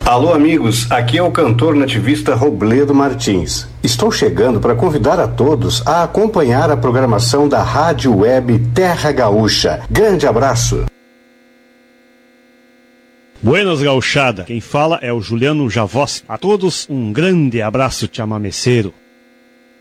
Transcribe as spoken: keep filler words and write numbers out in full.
Alô, amigos, aqui é o cantor nativista Robledo Martins. Estou chegando para convidar a todos a acompanhar a programação da Rádio Web Terra Gaúcha. Grande abraço! Buenas, gauchada. Quem fala é o Juliano Javos. A todos um grande abraço chamameceiro.